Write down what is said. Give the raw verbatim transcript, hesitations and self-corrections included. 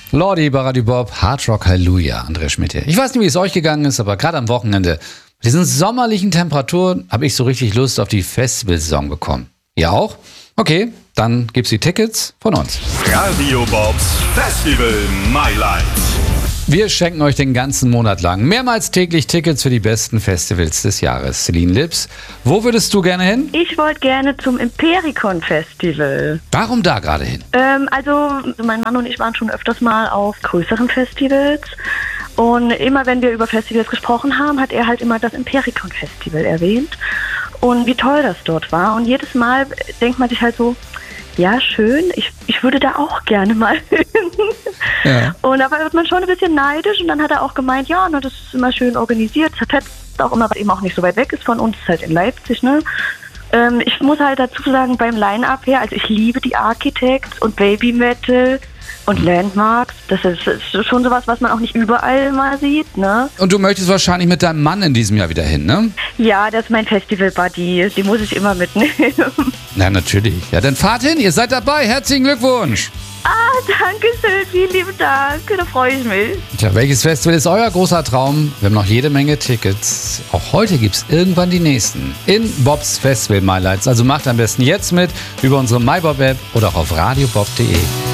Lordi, Baradi Bob, Hard Rock Halleluja, Andreas Schmidt hier. Ich weiß nicht, wie es euch gegangen ist, aber gerade am Wochenende, mit diesen sommerlichen Temperaturen, habe ich so richtig Lust auf die Festivalsaison bekommen. Ihr auch? Okay, dann gibt's die Tickets von uns. Radio Bobs Festival My Light. Wir schenken euch den ganzen Monat lang mehrmals täglich Tickets für die besten Festivals des Jahres. Celine Lips, wo würdest du gerne hin? Ich wollte gerne zum Impericon Festival. Warum da gerade hin? Ähm, also mein Mann und ich waren schon öfters mal auf größeren Festivals. Und immer wenn wir über Festivals gesprochen haben, hat er halt immer das Impericon Festival erwähnt. Und wie toll das dort war. Und jedes Mal denkt man sich halt so, ja, schön, ich, ich würde da auch gerne mal hin. Ja. Und da wird man schon ein bisschen neidisch und dann hat er auch gemeint, ja, na, das ist immer schön organisiert, zerfetzt auch immer, was eben auch nicht so weit weg ist von uns, ist halt in Leipzig, ne? Ähm, ich muss halt dazu sagen, beim Line-Up her, also ich liebe die Architects und Baby Metal und Landmarks, das ist, ist schon sowas, was man auch nicht überall mal sieht, ne? Und du möchtest wahrscheinlich mit deinem Mann in diesem Jahr wieder hin, ne? Ja, das ist mein Festival-Buddy, die muss ich immer mitnehmen. Na, natürlich. Ja, dann fahrt hin, ihr seid dabei. Herzlichen Glückwunsch. Ah, danke schön, vielen lieben Dank, da freue ich mich. Tja, welches Festival ist euer großer Traum? Wir haben noch jede Menge Tickets. Auch heute gibt es irgendwann die nächsten in Bobs Festival My Lights. Also macht am besten jetzt mit über unsere MyBob-App oder auch auf radiobob punkt de.